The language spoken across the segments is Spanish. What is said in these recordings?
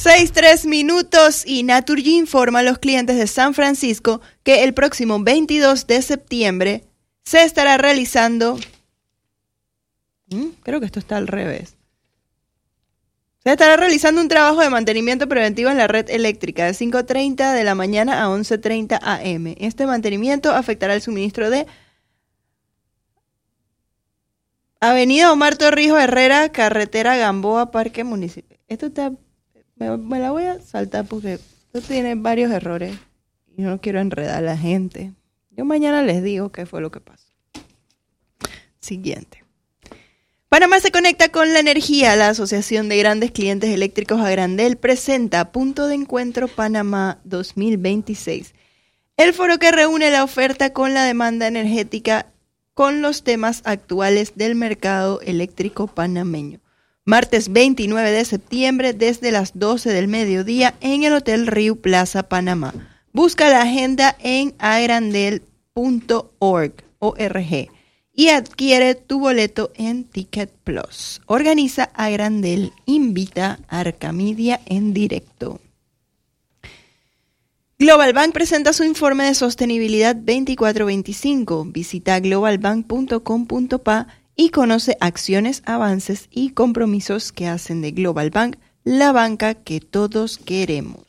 6:03 y Naturgy informa a los clientes de San Francisco que el próximo 22 de septiembre se estará realizando... creo que esto está al revés. Se estará realizando un trabajo de mantenimiento preventivo en la red eléctrica de 5:30 de la mañana a 11:30 a.m. Este mantenimiento afectará el suministro de Avenida Omar Torrijos Herrera, Carretera Gamboa, Parque Municipal. Esto está... Me la voy a saltar porque esto tiene varios errores y no quiero enredar a la gente. Yo mañana les digo qué fue lo que pasó. Siguiente. Panamá se conecta con la energía. La Asociación de Grandes Clientes Eléctricos Agrandel presenta Punto de Encuentro Panamá 2026. El foro que reúne la oferta con la demanda energética con los temas actuales del mercado eléctrico panameño. Martes 29 de septiembre desde las 12 del mediodía en el Hotel Riu Plaza Panamá. Busca la agenda en agrandel.org y adquiere tu boleto en Ticket Plus. Organiza Agrandel, invita a Arcamedia en directo. Global Bank presenta su informe de sostenibilidad 2425. Visita globalbank.com.pa y conoce acciones, avances y compromisos que hacen de Global Bank la banca que todos queremos.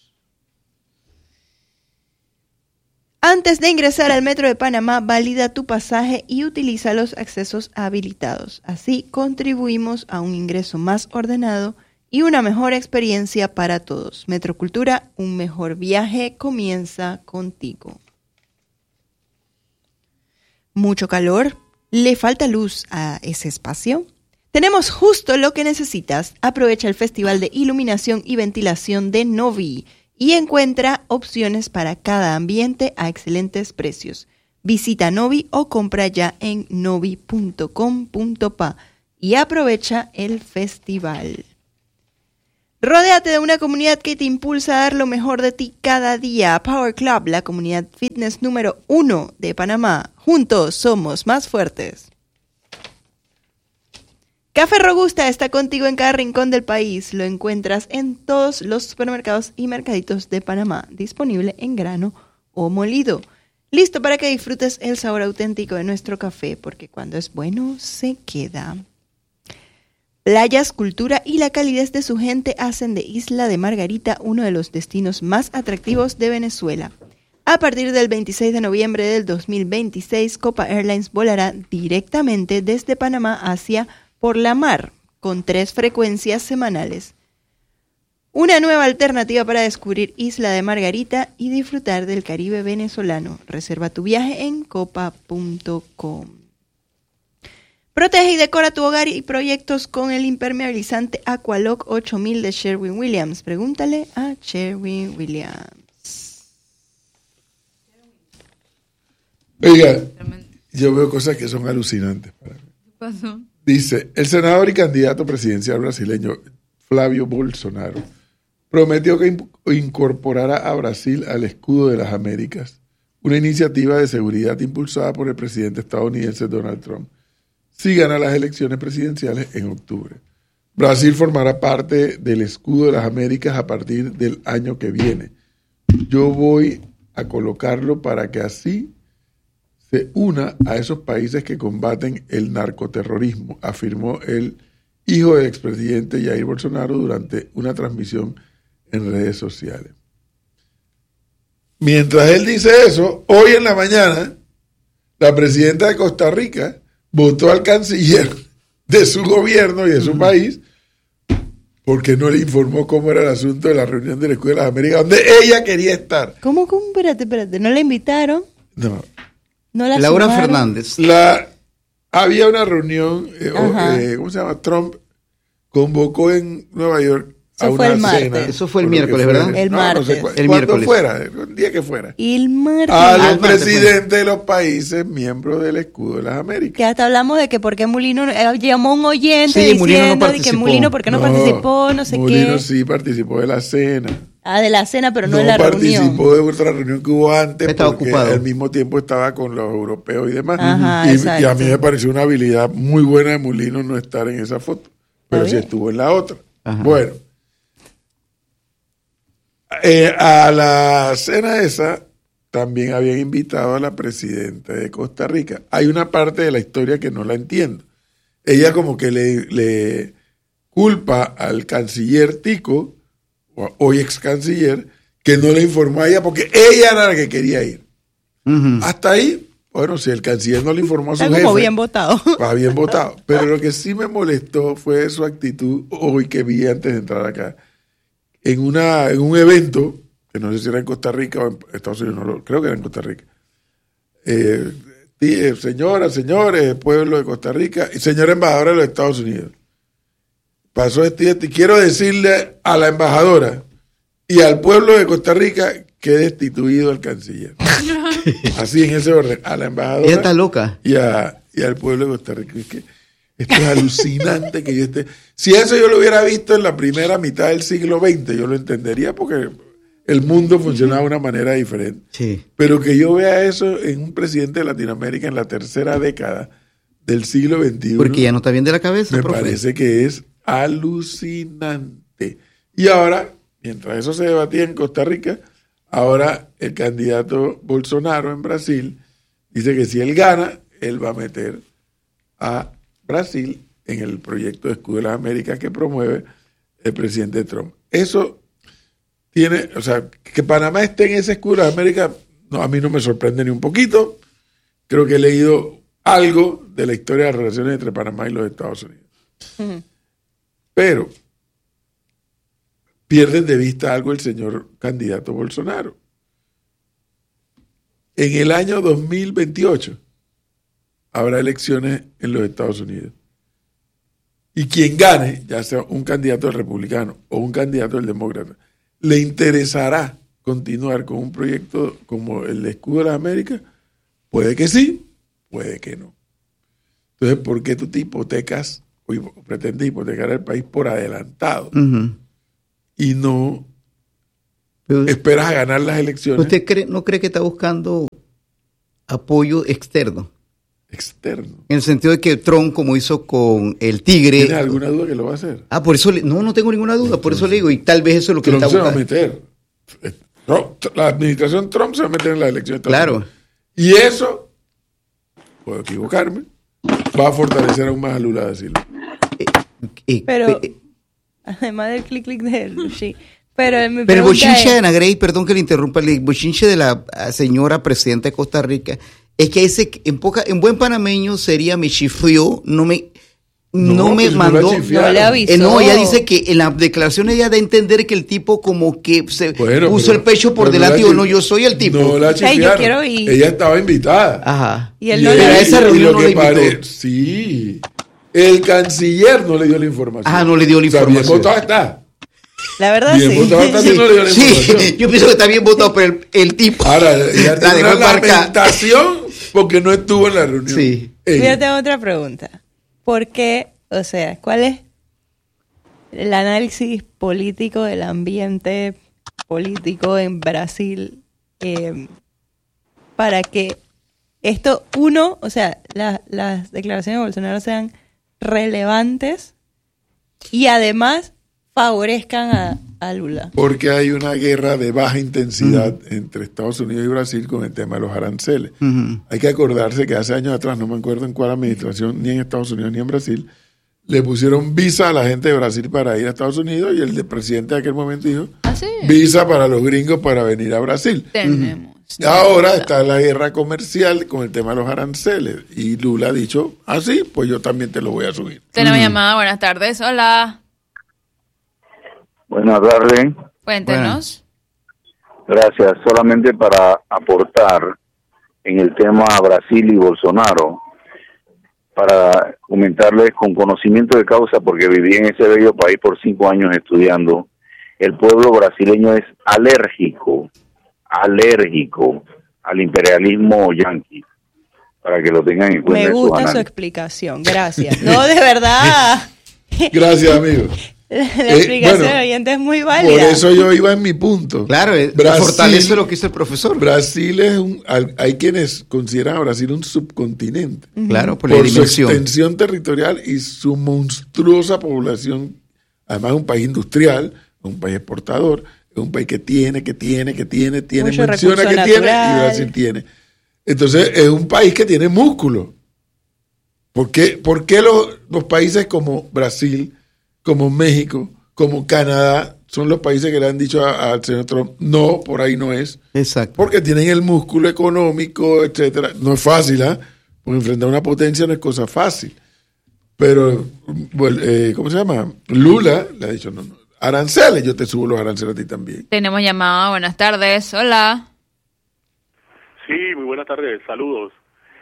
Antes de ingresar al Metro de Panamá, valida tu pasaje y utiliza los accesos habilitados. Así contribuimos a un ingreso más ordenado y una mejor experiencia para todos. Metrocultura, un mejor viaje comienza contigo. ¿Mucho calor? ¿Le falta luz a ese espacio? Tenemos justo lo que necesitas. Aprovecha el Festival de Iluminación y Ventilación de Novi y encuentra opciones para cada ambiente a excelentes precios. Visita Novi o compra ya en novi.com.pa y aprovecha el festival. Rodéate de una comunidad que te impulsa a dar lo mejor de ti cada día. Power Club, la comunidad fitness número 1 de Panamá. Juntos somos más fuertes. Café Robusta está contigo en cada rincón del país. Lo encuentras en todos los supermercados y mercaditos de Panamá. Disponible en grano o molido. Listo para que disfrutes el sabor auténtico de nuestro café, porque cuando es bueno, se queda. Playas, cultura y la calidez de su gente hacen de Isla de Margarita uno de los destinos más atractivos de Venezuela. A partir del 26 de noviembre del 2026, Copa Airlines volará directamente desde Panamá hacia por la mar, con 3 frecuencias semanales. Una nueva alternativa para descubrir Isla de Margarita y disfrutar del Caribe venezolano. Reserva tu viaje en copa.com. Protege y decora tu hogar y proyectos con el impermeabilizante Aqualock 8000 de Sherwin-Williams. Pregúntale a Sherwin-Williams. Oiga, yo veo cosas que son alucinantes para mí. ¿Qué pasó? Dice, el senador y candidato presidencial brasileño Flávio Bolsonaro prometió que incorporará a Brasil al escudo de las Américas, una iniciativa de seguridad impulsada por el presidente estadounidense Donald Trump, si gana las elecciones presidenciales en octubre. Brasil formará parte del escudo de las Américas a partir del año que viene. Yo voy a colocarlo para que así se una a esos países que combaten el narcoterrorismo, afirmó el hijo del expresidente Jair Bolsonaro durante una transmisión en redes sociales. Mientras él dice eso, hoy en la mañana, la presidenta de Costa Rica votó al canciller de su gobierno y de su país porque no le informó cómo era el asunto de la reunión de la Escuela de las Américas, donde ella quería estar. ¿Cómo? Espérate, ¿no la invitaron? No. ¿No la Laura sumaron? Fernández. Había una reunión, ¿cómo se llama? Trump convocó en Nueva York a Eso fue una el martes. cena. Eso fue el miércoles, ¿verdad? El martes. No sé El cuándo miércoles. fuera, el día que fuera. El martes. A los el martes, presidentes de los países miembros del escudo de las Américas. Que hasta hablamos de que por qué Mulino llamó un oyente Sí, Mulino no diciendo de que participó. Mulino por qué no participó, no sé Mulino qué. sí participó de la cena. De la cena, pero no de la participó reunión. de otra reunión que hubo antes Estaba porque ocupado. al mismo tiempo estaba con los europeos y demás. Ajá, y exacto. a mí me pareció una habilidad muy buena de Mulino no estar en esa foto, pero sí estuvo en la otra. Ajá. Bueno, A la cena esa también habían invitado a la presidenta de Costa Rica. Hay una parte de la historia que no la entiendo. Ella como que le culpa al canciller Tico, hoy ex canciller, que no le informó a ella porque ella era la que quería ir. Hasta ahí, bueno, si el canciller no le informó a su Está jefe. como bien votado. Va bien votado. Pero lo que sí me molestó fue su actitud hoy que vi antes de entrar acá. En un evento, que no sé si era en Costa Rica o en Estados Unidos, creo que era en Costa Rica. Señoras, señores, pueblo de Costa Rica y señora embajadora de los Estados Unidos. Pasó y quiero decirle a la embajadora y al pueblo de Costa Rica que he destituido al canciller. Así en ese orden, a la embajadora. Ella está loca. Y al pueblo de Costa Rica. Es que esto es alucinante que yo esté. Si eso yo lo hubiera visto en la primera mitad del siglo XX, yo lo entendería porque el mundo funcionaba de una manera diferente. Sí. Pero que yo vea eso en un presidente de Latinoamérica en la tercera década del siglo XXI. Porque ya no está bien de la cabeza, Me profe. parece que es alucinante. Y ahora, mientras eso se debatía en Costa Rica, ahora el candidato Bolsonaro en Brasil dice que si él gana, él va a meter a Brasil en el proyecto de Escudo de las Américas que promueve el presidente Trump. Eso tiene, o sea, que Panamá esté en ese Escudo de las Américas, no, a mí no me sorprende ni un poquito. Creo que he leído algo de la historia de las relaciones entre Panamá y los Estados Unidos. Pero pierden de vista algo el señor candidato Bolsonaro. En el año 2028 habrá elecciones en los Estados Unidos. Y quien gane, ya sea un candidato del republicano o un candidato del demócrata, le interesará continuar con un proyecto como el de Escudo de las Américas. Puede que sí, puede que no. Entonces, ¿por qué tú te hipotecas o pretendes hipotecar al país por adelantado? Y no esperas a ganar las elecciones. ¿Usted no cree que está buscando apoyo externo? Externo. En el sentido de que Trump, como hizo con el Tigre... ¿Tienes alguna duda que lo va a hacer? Por eso... No tengo ninguna duda. Por eso le digo, y tal vez eso es lo que Trump está se va a buscando. meter. La administración Trump se va a meter en las elecciones. Claro. Y eso, puedo equivocarme, va a fortalecer aún más a Lula da Silva. Pero, además del clic de sí. Pero el bochinche de Ana Grey, perdón que le interrumpa, el bochinche de la señora presidenta de Costa Rica, es que ese en buen panameño sería me chifrió, no me mandó, no le avisó. No, ella dice que en la declaración ella da a entender que el tipo como que se puso el pecho por delante y dijo, no, yo soy el tipo. No la chifiaron. Yo quiero ir. Ella estaba invitada. Ajá. Y él no le a esa reunión no le invitó. Sí. El canciller no le dio la información. No le dio la información. Bien votado está. La verdad bien votado está, no le dio la información. Sí, yo pienso que está bien votado, pero el tipo ahora ya tiene una lamentación porque no estuvo en la reunión. Sí. Yo tengo otra pregunta. ¿Por qué? O sea, ¿cuál es el análisis político del ambiente político en Brasil para que esto, o sea, las declaraciones de Bolsonaro sean relevantes y además favorezcan a Lula? Porque hay una guerra de baja intensidad entre Estados Unidos y Brasil con el tema de los aranceles. Hay que acordarse que hace años atrás, no me acuerdo en cuál administración, ni en Estados Unidos ni en Brasil, le pusieron visa a la gente de Brasil para ir a Estados Unidos y el presidente de aquel momento dijo, visa para los gringos para venir a Brasil. Tenemos. Ahora está la guerra comercial con el tema de los aranceles y Lula ha dicho, sí, pues yo también te lo voy a subir. Tenemos llamada, buenas tardes, hola. Buenas tardes. Cuéntenos. Gracias. Solamente para aportar en el tema Brasil y Bolsonaro, para comentarles con conocimiento de causa, porque viví en ese bello país por 5 años estudiando, el pueblo brasileño es alérgico al imperialismo yanqui, para que lo tengan en cuenta. Me gusta su explicación, gracias. No, de verdad. Gracias, amigo. La explicación del oyente es muy válida. Por eso yo iba en mi punto. Claro, fortalece lo que dice el profesor. Brasil hay quienes consideran a Brasil un subcontinente. Claro, por su dimensión. extensión territorial y su monstruosa población. Además, un país industrial, un país exportador, Es un país que tiene, Mucho menciona recurso que tiene natural. y Brasil tiene. Entonces es un país que tiene músculo. ¿Por qué los países como Brasil, como México, como Canadá, son los países que le han dicho al señor Trump, no, por ahí no es? Exacto. Porque tienen el músculo económico, etcétera. No es fácil, ¿ah? Porque enfrentar una potencia no es cosa fácil. Pero, ¿cómo se llama? Lula le ha dicho, no, aranceles, yo te subo los aranceles a ti también. Tenemos llamada, buenas tardes, hola. Sí, muy buenas tardes, saludos.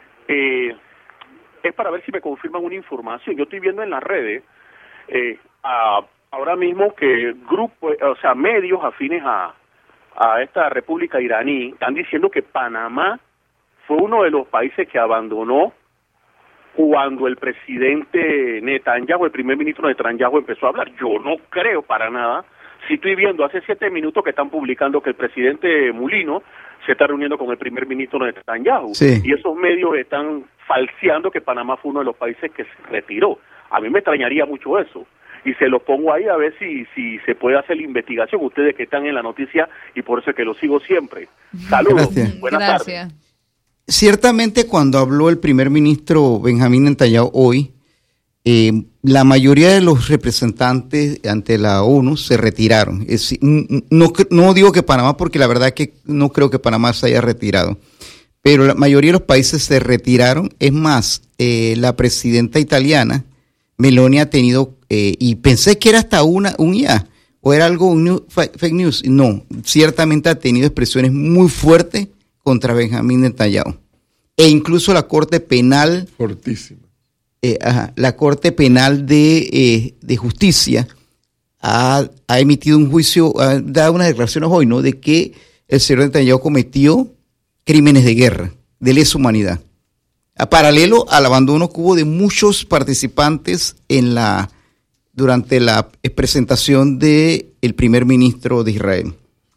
Es para ver si me confirman una información. Yo estoy viendo en las redes ahora mismo que grupos, medios afines a esta república iraní están diciendo que Panamá fue uno de los países que abandonó cuando el presidente Netanyahu, el primer ministro Netanyahu, empezó a hablar. Yo no creo para nada. Si estoy viendo hace 7 minutos que están publicando que el presidente Mulino se está reuniendo con el primer ministro Netanyahu. Sí. Y esos medios están falseando que Panamá fue uno de los países que se retiró. A mí me extrañaría mucho eso. Y se lo pongo ahí a ver si se puede hacer la investigación. Ustedes que están en la noticia y por eso es que lo sigo siempre. Saludos. Gracias. Buenas Gracias. tardes. Ciertamente cuando habló el primer ministro Benjamín Netanyahu hoy, la mayoría de los representantes ante la ONU se retiraron. No digo que Panamá, porque la verdad que no creo que Panamá se haya retirado, pero la mayoría de los países se retiraron. Es más, la presidenta italiana, Meloni, ha tenido, y pensé que era hasta un IA, o era algo, fake news. No, ciertamente ha tenido expresiones muy fuertes contra Benjamín Netanyahu. E incluso la Corte Penal... Fortísima. La Corte Penal de Justicia ha emitido un juicio, ha dado unas declaraciones hoy, ¿no?, de que el señor Netanyahu cometió crímenes de guerra, de lesa humanidad. A paralelo al abandono que hubo de muchos participantes durante la presentación del primer ministro de Israel.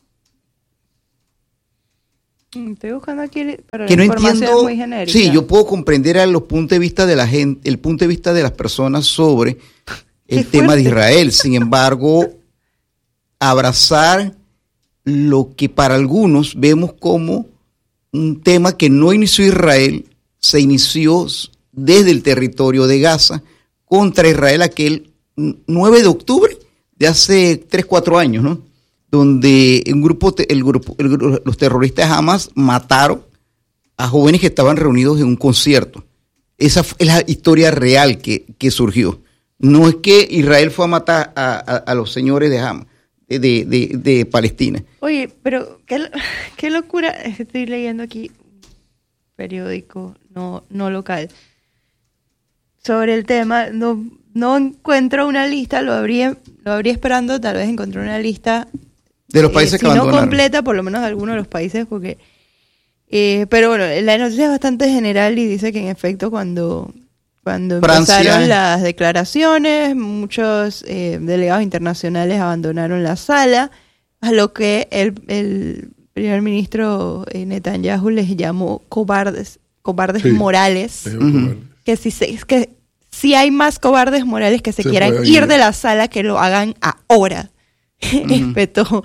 Estoy buscando aquí, pero Que la no información entiendo. es muy genérica. Sí, yo puedo comprender a los puntos de vista de la gente, el punto de vista de las personas sobre el tema de Israel. Sin embargo, abrazar lo que para algunos vemos como un tema que no inició Israel, se inició desde el territorio de Gaza contra Israel aquel 9 de octubre de hace 3-4 años, ¿no?, donde los terroristas Hamas mataron a jóvenes que estaban reunidos en un concierto. Esa es la historia real que surgió. No es que Israel fue a matar a los señores de Hamas, de Palestina. Oye, pero qué locura. Estoy leyendo aquí periódico no local sobre el tema. No encuentro una lista, lo habría esperando, tal vez encontré una lista de los países que abandonaron. Si no completa, por lo menos de algunos de los países, porque... pero bueno, la noticia es bastante general y dice que en efecto cuando empezaron las declaraciones, muchos delegados internacionales abandonaron la sala, a lo que el primer ministro Netanyahu les llamó cobardes sí, morales. Que si hay más cobardes morales que se quieran ir de la sala, que lo hagan ahora. Espetó.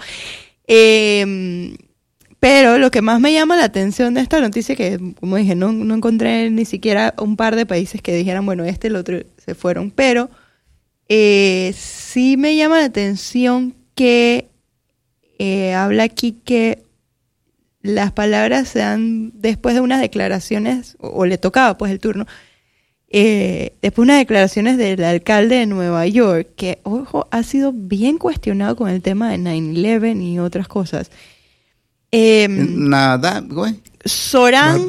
Pero lo que más me llama la atención de esta noticia, que como dije, no encontré ni siquiera un par de países que dijeran, bueno, el otro se fueron, pero sí me llama la atención que habla aquí que las palabras se dan después de unas declaraciones, o le tocaba pues el turno, después de unas declaraciones del alcalde de Nueva York, que, ojo, ha sido bien cuestionado con el tema de 9/11 y otras cosas. Zoran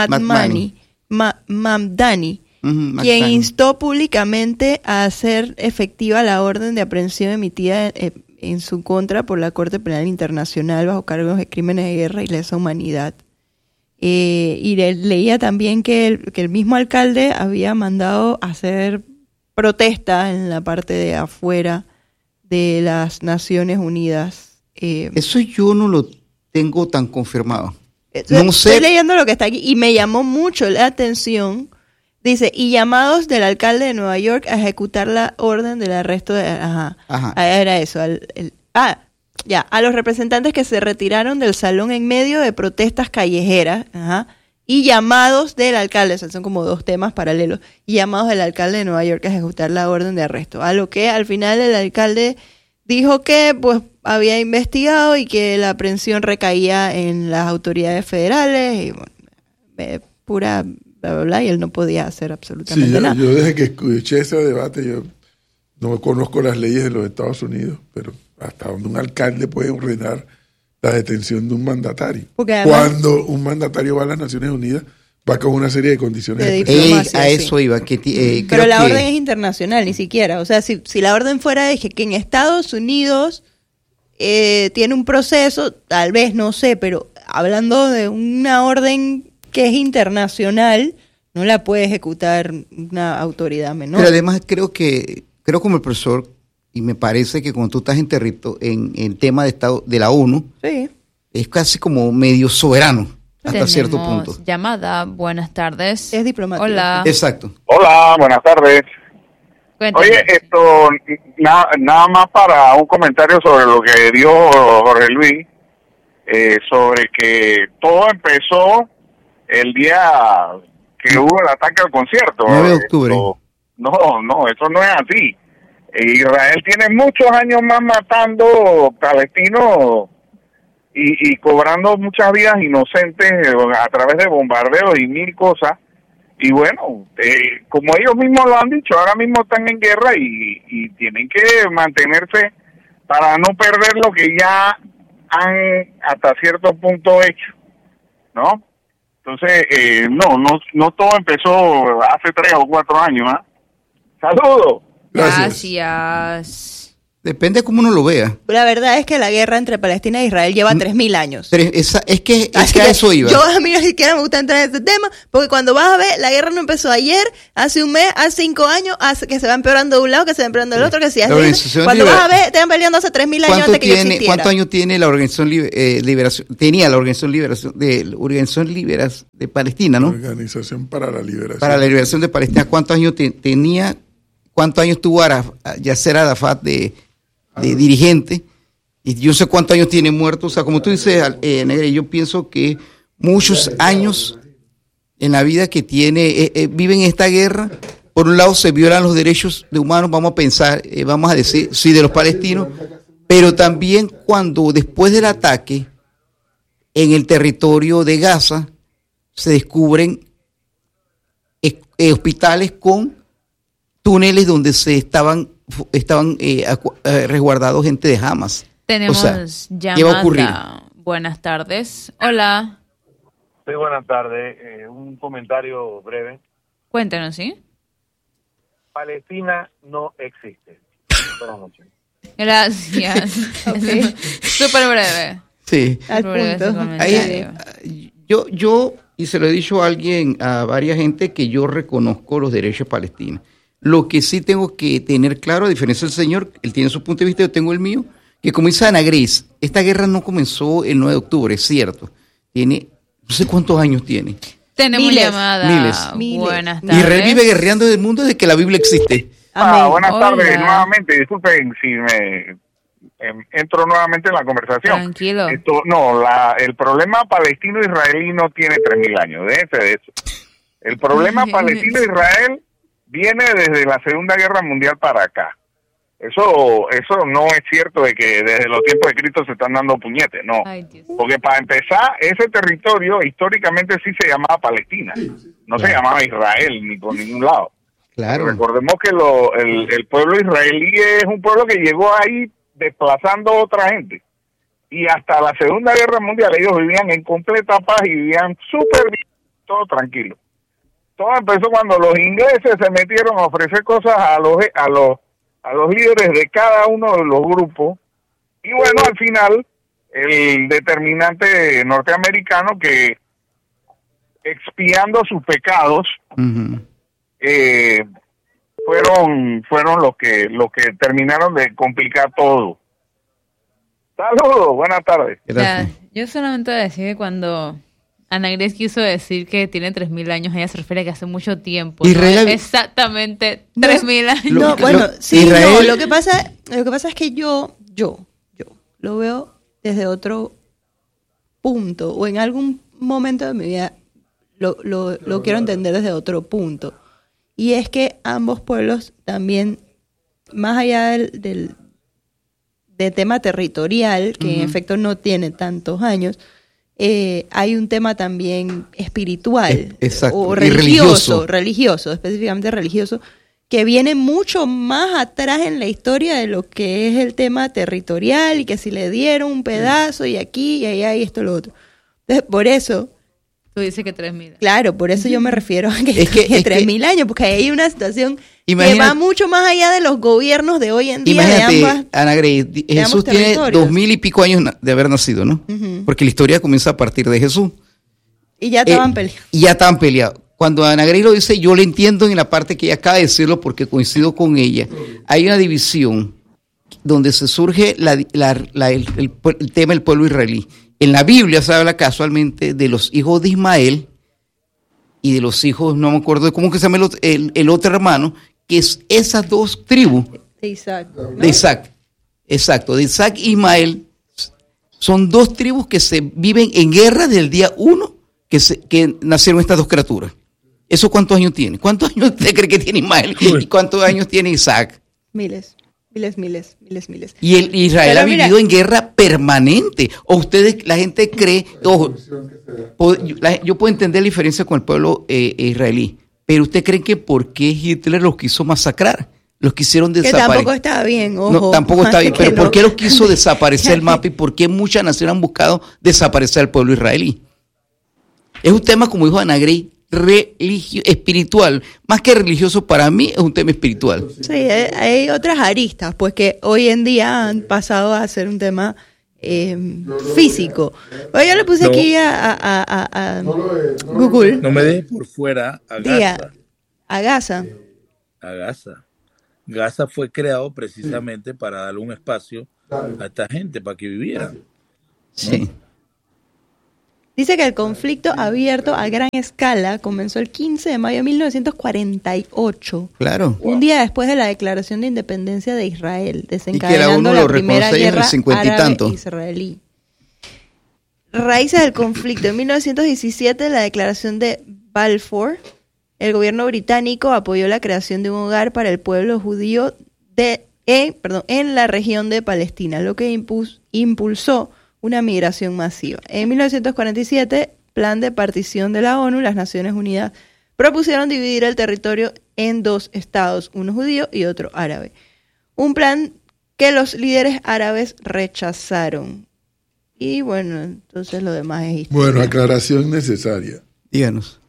Mamdani, quien instó públicamente a hacer efectiva la orden de aprehensión emitida en su contra por la Corte Penal Internacional bajo cargos de crímenes de guerra y lesa humanidad. Y leía también que el mismo alcalde había mandado hacer protesta en la parte de afuera de las Naciones Unidas. Eso yo no lo tengo tan confirmado. No sé. Estoy leyendo lo que está aquí y me llamó mucho la atención. Dice, y llamados del alcalde de Nueva York a ejecutar la orden del arresto de... Ajá. Era eso. a los representantes que se retiraron del salón en medio de protestas callejeras, y llamados del alcalde, o sea, son como dos temas paralelos, y llamados del alcalde de Nueva York a ejecutar la orden de arresto. A lo que al final el alcalde dijo que pues había investigado y que la aprehensión recaía en las autoridades federales, y bueno, pura bla, bla, bla, y él no podía hacer absolutamente nada. Yo desde que escuché ese debate, yo no conozco las leyes de los Estados Unidos, pero hasta donde un alcalde puede ordenar la detención de un mandatario. Porque además, cuando un mandatario va a las Naciones Unidas, va con una serie de condiciones de especiales. A eso iba. Pero la orden es internacional, ni siquiera. O sea, si la orden fuera de que en Estados Unidos tiene un proceso, tal vez, no sé, pero hablando de una orden que es internacional, no la puede ejecutar una autoridad menor. Pero además creo como el profesor, y me parece que cuando tú estás en el tema de Estado de la ONU, sí, es casi como medio soberano hasta Tenemos cierto punto. Llamada, buenas tardes. Es diplomático. Hola. Exacto. Hola, buenas tardes. Cuéntame. Oye, nada más para un comentario sobre lo que dio Jorge Luis, sobre que todo empezó el día que hubo el ataque al concierto. 9 de octubre. No, eso no es así. Israel tiene muchos años más matando palestinos y cobrando muchas vidas inocentes a través de bombardeos y mil cosas. Y bueno, como ellos mismos lo han dicho, ahora mismo están en guerra y tienen que mantenerse para no perder lo que ya han hasta cierto punto hecho, ¿no? Entonces, no todo empezó hace 3 o 4 años, ¿eh? ¡Saludos! Gracias. Depende de cómo uno lo vea. La verdad es que la guerra entre Palestina e Israel lleva 3.000 años. Pero es que Así a que eso iba. A mí ni siquiera me gusta entrar en este tema, porque cuando vas a ver, la guerra no empezó ayer, hace un mes, hace 5 años, que se va empeorando de un lado, que se va empeorando del otro, que si hace... Cuando vas a ver, están peleando hace 3.000 años antes que yo existiera. ¿Cuántos años tiene la Organización Liberación? Tenía la Organización Liberación de Palestina, ¿no? Organización para la Liberación. Para la Liberación de Palestina. ¿Cuántos años tenía? ¿Cuántos años tuvo Yasser Arafat de dirigente? Y yo no sé cuántos años tiene muerto. O sea, como tú dices, Negre, yo pienso que muchos años en la vida que tiene, viven esta guerra. Por un lado se violan los derechos de humanos, vamos a pensar, vamos a decir, sí, de los palestinos, pero también cuando después del ataque en el territorio de Gaza se descubren hospitales con túneles donde se estaban resguardados gente de Hamas. Tenemos llamada. ¿Qué va a ocurrir? Buenas tardes. Hola. Sí, buenas tardes. Un comentario breve. Cuéntanos, ¿sí? Palestina no existe. Buenas noches. Gracias. Súper breve. Sí. Al Súper breve punto. ese comentario. Yo, y se lo he dicho a varias gente, que yo reconozco los derechos palestinos. Lo que sí tengo que tener claro, a diferencia del señor, él tiene su punto de vista, yo tengo el mío, que como dice Ana Grace, esta guerra no comenzó el 9 de octubre, es cierto. Tiene, no sé cuántos años tiene. Tenemos Miles. llamada. Miles. Buenas tardes. Israel vive guerreando en el mundo desde que la Biblia existe. Amén. Buenas Hola. tardes nuevamente. Disculpen si me entro nuevamente en la conversación. Tranquilo. El problema palestino-israelí no tiene 3.000 años. Déjense de eso. El problema palestino-israel viene desde la Segunda Guerra Mundial para acá. Eso no es cierto de que desde los tiempos de Cristo se están dando puñetes, no. Ay, Dios. Porque para empezar, ese territorio históricamente sí se llamaba Palestina, no se llamaba Israel ni por ningún lado. Claro. Recordemos que el pueblo israelí es un pueblo que llegó ahí desplazando a otra gente. Y hasta la Segunda Guerra Mundial ellos vivían en completa paz y vivían súper bien, todo tranquilo. Todo empezó cuando los ingleses se metieron a ofrecer cosas a los líderes de cada uno de los grupos. Y bueno, al final, el determinante norteamericano que, expiando sus pecados, Uh-huh. fueron los que terminaron de complicar todo. Saludos, buenas tardes. Gracias. Ya, yo solamente voy a decir que cuando Ana Grace quiso decir que tiene 3.000 años, ella se refiere a que hace mucho tiempo. Israel- ¿no? Exactamente 3.000 años. No, bueno, sí, Israel- no, lo que pasa es que yo lo veo desde otro punto, o en algún momento de mi vida lo quiero entender desde otro punto. Y es que ambos pueblos también, más allá del tema territorial, que en efecto no tiene tantos años, hay un tema también espiritual. Exacto. O Y religioso, específicamente religioso, que viene mucho más atrás en la historia de lo que es el tema territorial, y que si le dieron un pedazo y aquí y allá y esto y lo otro. Entonces, por eso... Tú dices que 3.000. Claro, por eso yo me refiero a que, Es que 3.000 años, porque hay una situación que Imagínate- va mucho más allá de los gobiernos de hoy en día. Imagínate, de ambas. Ana Grey, Jesús ambos tiene territorios. 2000 y pico años de haber nacido, ¿no? Ujú. Porque la historia comienza a partir de Jesús. Y ya estaban peleando. Y ya estaban peleados. Cuando Ana Grey lo dice, yo le entiendo en la parte que ella acaba de decirlo porque coincido con ella. Hay una división donde se surge el tema del pueblo israelí. En la Biblia se habla casualmente de los hijos de Ismael y de los hijos, no me acuerdo de cómo que se llama el otro hermano, que es esas dos tribus De Isaac. ¿no? de Isaac. Exacto, de Isaac e Ismael. Son dos tribus que se viven en guerra desde el día 1 que nacieron estas dos criaturas. ¿Eso cuántos años tiene? ¿Cuántos años usted cree que tiene Ismael? ¿Y cuántos años tiene Isaac? Miles. Y Israel Pero ha mira, vivido en guerra permanente. O ustedes, la gente cree, ojo, yo puedo entender la diferencia con el pueblo israelí, pero usted cree que por qué Hitler los quiso masacrar, los quisieron que desaparecer. tampoco está bien, ojo. No, tampoco está bien, pero Que ¿por no. qué los quiso desaparecer el mapa y por qué muchas naciones han buscado desaparecer al pueblo israelí? Es un tema, como dijo Ana Grey, espiritual, más que religioso. Para mí es un tema espiritual. Sí, hay otras aristas, pues que hoy en día han pasado a ser un tema físico. Oye, yo le puse aquí a Google. No me dejes por fuera a Diga, Gaza. a Gaza. A Gaza. Gaza fue creado precisamente para darle un espacio a esta gente para que vivieran. Sí. Dice que el conflicto abierto a gran escala comenzó el 15 de mayo de 1948. Claro. Un día después de la declaración de independencia de Israel, Y que la desencadenando ONU la lo primera reconoce en el guerra 50 y tanto. árabe-israelí. Raíces del conflicto. En 1917, la declaración de Balfour, el gobierno británico apoyó la creación de un hogar para el pueblo judío en la región de Palestina, lo que impulsó una migración masiva. En 1947, plan de partición de la ONU, las Naciones Unidas propusieron dividir el territorio en dos estados, uno judío y otro árabe. Un plan que los líderes árabes rechazaron. Y bueno, entonces lo demás es historia. Bueno, aclaración necesaria. Díganos.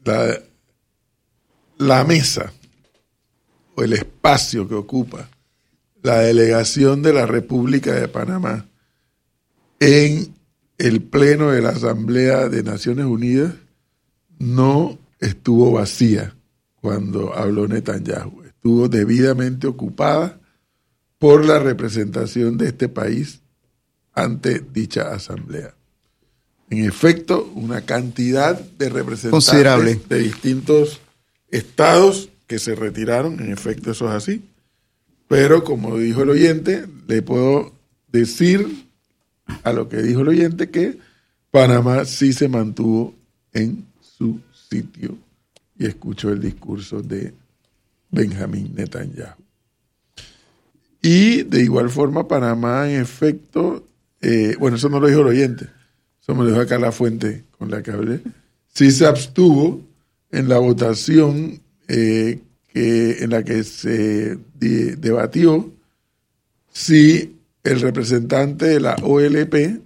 La mesa o el espacio que ocupa la delegación de la República de Panamá en el pleno de la Asamblea de Naciones Unidas no estuvo vacía cuando habló Netanyahu. Estuvo debidamente ocupada por la representación de este país ante dicha asamblea. En efecto, una cantidad de representantes considerable de distintos estados que se retiraron, en efecto eso es así, pero como dijo el oyente, le puedo decir a lo que dijo el oyente que Panamá sí se mantuvo en su sitio y escuchó el discurso de Benjamín Netanyahu. Y de igual forma Panamá en efecto, bueno, eso no lo dijo el oyente, eso me lo dijo acá la fuente con la que hablé, sí se abstuvo en la votación en la que se debatió si el representante de la OLP,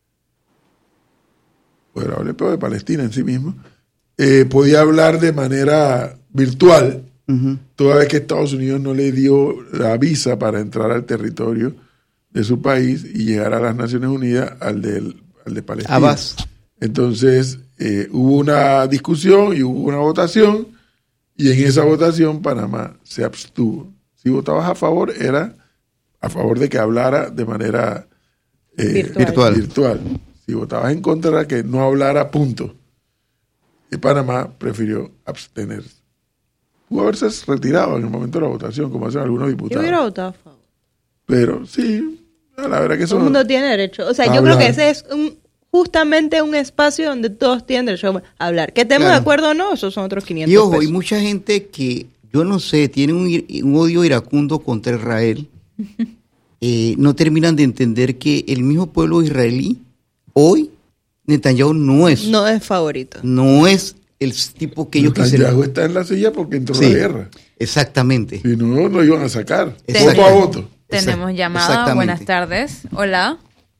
o de la OLP o de Palestina en sí mismo, podía hablar de manera virtual, toda vez que Estados Unidos no le dio la visa para entrar al territorio de su país y llegar a las Naciones Unidas al de Palestina. Abbas. Entonces hubo una discusión y hubo una votación, y en esa votación Panamá se abstuvo. Si votabas a favor, era a favor de que hablara de manera virtual. Si votabas en contra, era que no hablara, punto. Y Panamá prefirió abstenerse. Pudo haberse retirado en el momento de la votación, como hacen algunos Yo diputados. hubiera votado a favor. Pero sí, La verdad que Todo el mundo tiene derecho. O sea, yo creo que ese es justamente un espacio donde todos tienen derecho a hablar. Que estemos de acuerdo o no, esos son otros 500 Y ojo, pesos. hay mucha gente que, yo no sé, tiene un odio iracundo contra Israel. No terminan de entender que el mismo pueblo israelí, hoy, Netanyahu no es favorito. No es el tipo que ellos quisieran. Netanyahu está en la silla porque entró la guerra. Exactamente. Si no, lo iban a sacar. Tenemos- Voto a voto. Tenemos llamada. Exactamente. Buenas tardes. Hola.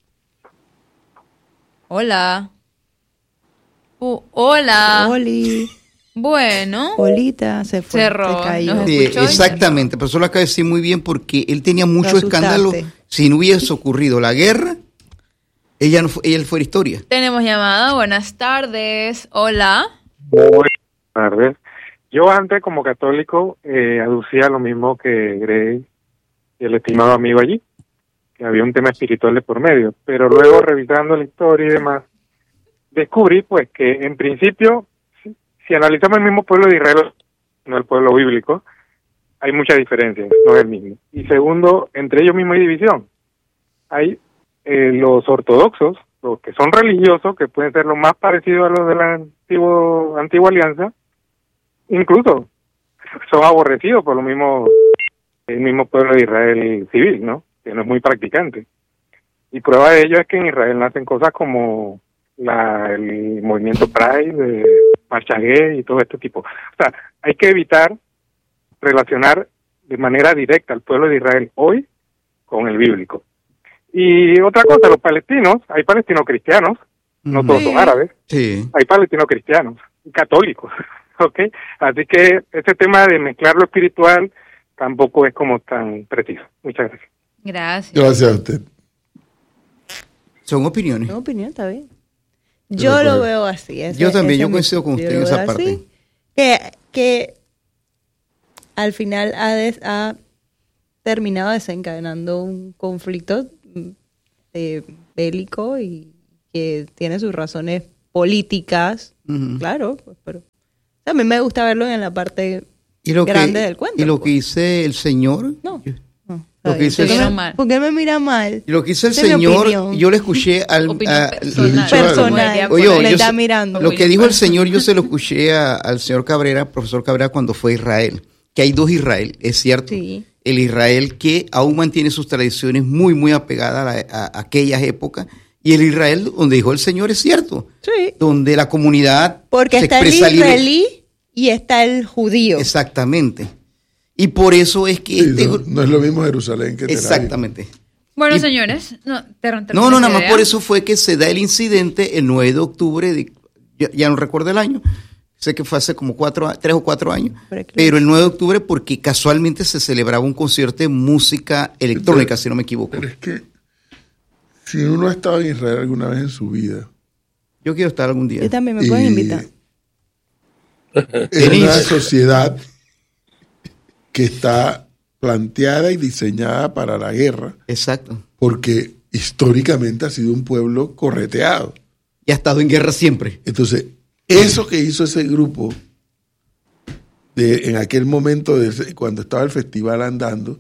Hola. Hola. Oli. Bueno. Olita se fue. Cerró, Se cayó. nos Sí, escuchó y exactamente, pero eso lo acaba de decir muy bien porque él tenía mucho asustaste. escándalo. Si no hubiese ocurrido la guerra, ella fuera historia. tenemos llamada. Buenas tardes. Hola. Buenas tardes. Yo antes, como católico, aducía lo mismo que Grey y el estimado amigo allí, que había un tema espiritual de por medio. Pero luego, revisando la historia y demás, descubrí pues que en principio, si analizamos el mismo pueblo de Israel, no el pueblo bíblico, hay mucha diferencia, no es el mismo. Y segundo, entre ellos mismos hay división. Hay los ortodoxos, los que son religiosos, que pueden ser lo más parecidos a los de la antigua alianza, incluso son aborrecidos por el mismo pueblo de Israel civil, ¿no? Que no es muy practicante. Y prueba de ello es que en Israel nacen cosas como el movimiento Pride, marcha gay y todo este tipo. O sea, hay que evitar relacionar de manera directa al pueblo de Israel hoy con el bíblico. Y otra cosa, los palestinos, hay palestinos cristianos, no todos son árabes, hay palestinos cristianos, católicos, ¿ok? Así que ese tema de mezclar lo espiritual tampoco es como tan preciso. Muchas gracias. Gracias. Gracias a usted. Son opiniones. Mi opinión está bien. Yo lo veo así. Yo también, yo coincido con usted en esa parte. Que al final ha terminado desencadenando un conflicto bélico y que tiene sus razones políticas, claro, pues, pero a mí me gusta verlo en la parte grande del cuento. Y lo que dice el señor... No. Lo que dice ¿Por qué me mira mal? Y lo que dice el Esa es mi señor, opinión. yo le escuché personal. Oye, me está mirando. Lo que dijo el señor, yo se lo escuché al señor Cabrera, profesor Cabrera, cuando fue a Israel. Que hay dos Israel, es cierto. Sí. El Israel que aún mantiene sus tradiciones muy, muy apegadas a aquellas épocas. Y el Israel donde dijo el señor, es cierto. Sí. Donde la comunidad porque se está el expresa israelí y está el judío. Exactamente. Y por eso es que... Sí, no es lo mismo Jerusalén que Tel Aviv. Exactamente. Bueno, señores, nada más por eso fue que se da el incidente el 9 de octubre, ya no recuerdo el año, sé que fue hace como 3 o 4 años, pero el 9 de octubre porque casualmente se celebraba un concierto de música electrónica, si no me equivoco. Pero es que si uno ha estado en Israel alguna vez en su vida... Yo quiero estar algún día. Yo también me pueden invitar. Es una sociedad que está planteada y diseñada para la guerra. Exacto. Porque históricamente ha sido un pueblo correteado. Y ha estado en guerra siempre. Entonces, eso que hizo ese grupo en aquel momento, cuando estaba el festival andando,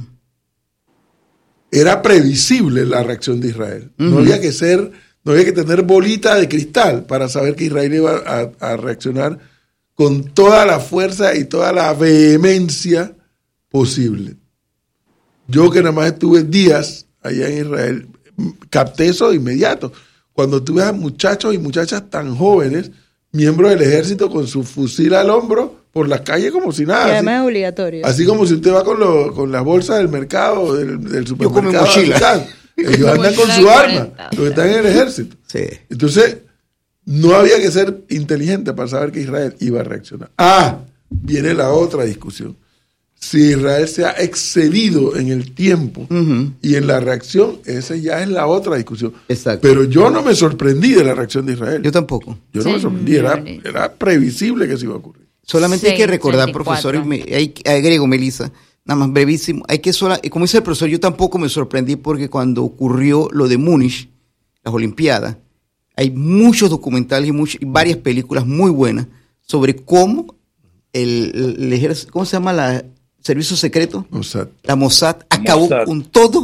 era previsible la reacción de Israel. No había que tener bolita de cristal para saber que Israel iba a reaccionar con toda la fuerza y toda la vehemencia posible. Yo que nada más estuve días allá en Israel, capté eso de inmediato. Cuando tú ves a muchachos y muchachas tan jóvenes, miembros del ejército con su fusil al hombro, por las calles como si nada. Y además es obligatorio. Así como si usted va con las bolsas del mercado, del supermercado. Yo con mi mochila. Ellos andan con su arma, los que están en el ejército. Sí. Entonces, no había que ser inteligente para saber que Israel iba a reaccionar. Viene la otra discusión. Si Israel se ha excedido en el tiempo y en la reacción, esa ya es la otra discusión. Exacto. Pero yo no me sorprendí de la reacción de Israel. Yo tampoco. Yo no me sorprendí, era previsible que eso iba a ocurrir. Solamente hay que recordar, 64. profesor, agrego, Melissa, nada más brevísimo, como dice el profesor, yo tampoco me sorprendí porque cuando ocurrió lo de Múnich, las Olimpiadas, hay muchos documentales y varias películas muy buenas sobre cómo el ejército, ¿cómo se llama? Servicio secreto, Mossad. la Mossad acabó Mossad. con todo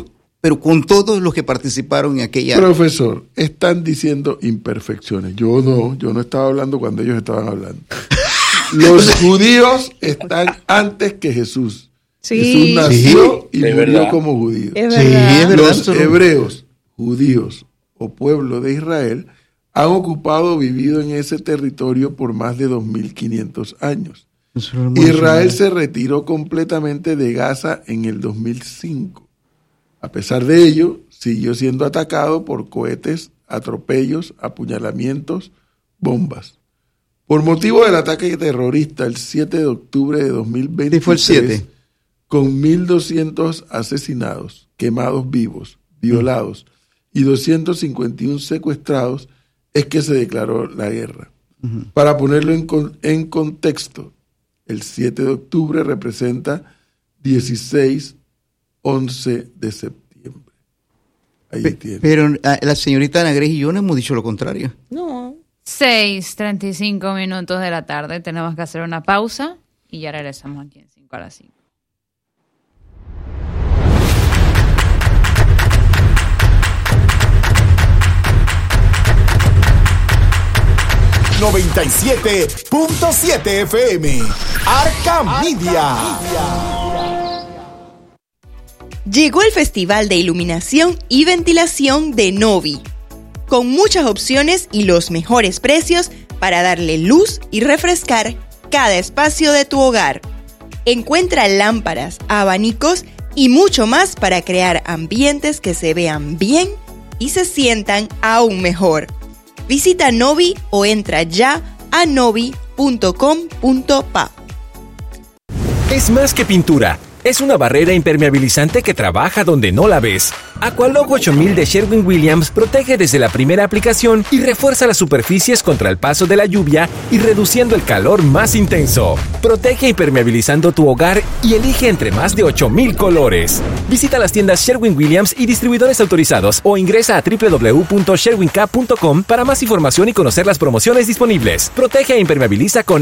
pero con todos los que participaron en aquella... Profesor, están diciendo imperfecciones. Yo no estaba hablando cuando ellos estaban hablando. Los judíos están antes que Jesús. Sí. Jesús nació y Es murió verdad. como judío. Es Sí, verdad. es verdad. Los hebreos, judíos o pueblo de Israel han ocupado, vivido en ese territorio por más de 2.500 años. Israel se retiró completamente de Gaza en el 2005. A pesar de ello, siguió siendo atacado por cohetes, atropellos, apuñalamientos, bombas. Por motivo del ataque terrorista el 7 de octubre de 2023, ¿Qué fue el 7? con 1.200 asesinados, quemados vivos, violados y 251 secuestrados, es que se declaró la guerra. Para ponerlo en contexto, el 7 de octubre representa 16-11 de septiembre. Ahí tiene. Pero la señorita Ana Grace y yo no hemos dicho lo contrario. No. 6:35 minutos de la tarde. Tenemos que hacer una pausa y ya regresamos aquí en 5 a las 5. .7 FM. Arca Media. Llegó el Festival de Iluminación y Ventilación de Novi, con muchas opciones y los mejores precios para darle luz y refrescar cada espacio de tu hogar. Encuentra lámparas, abanicos y mucho más para crear ambientes que se vean bien y se sientan aún mejor. Visita Novi o entra ya a novi.com.pa. Es más que pintura. Es una barrera impermeabilizante que trabaja donde no la ves. Aqualog 8000 de Sherwin-Williams protege desde la primera aplicación y refuerza las superficies contra el paso de la lluvia y reduciendo el calor más intenso. Protege impermeabilizando tu hogar y elige entre más de 8000 colores. Visita las tiendas Sherwin-Williams y distribuidores autorizados o ingresa a www.sherwink.com para más información y conocer las promociones disponibles. Protege e impermeabiliza con